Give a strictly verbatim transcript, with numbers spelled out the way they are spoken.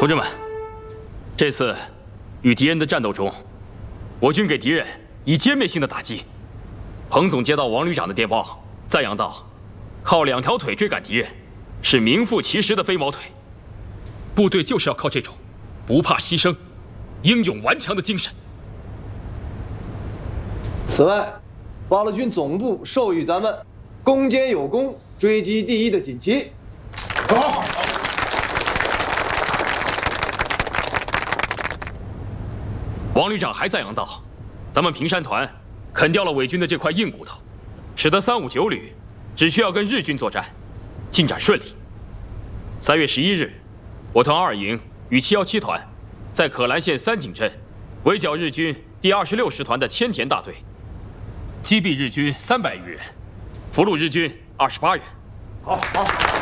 同志们，这次与敌人的战斗中，我军给敌人以歼灭性的打击。彭总接到王旅长的电报，赞扬道：“靠两条腿追赶敌人，是名副其实的飞毛腿。部队就是要靠这种不怕牺牲、英勇顽强的精神。” 此外，八路军总部授予咱们“攻坚有功，追击第一”的锦旗。好。 王旅长还赞扬道：“咱们平山团啃掉了伪军的这块硬骨头，使得三五九旅只需要跟日军作战，进展顺利。”三月十一日，我团二营与七幺七团在可兰县三井镇围剿日军第二十六师团的千田大队，击毙日军三百余人，俘虏日军二十八人。 好，好。